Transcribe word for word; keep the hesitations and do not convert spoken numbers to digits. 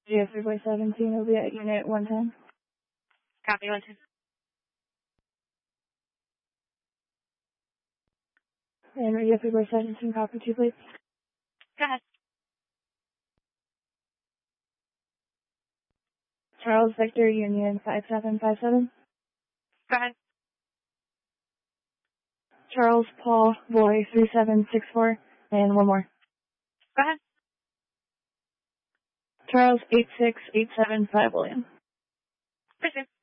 G F three four seventeen will be at unit one ten. Copy, one ten. And G F three four seventeen, copy two, please. Go ahead. Charles Victor Union five seven five seven. Go ahead. Charles Paul Boy three seven six four, and one more. Go ahead. Charles eight six eight seven five William. Proceed.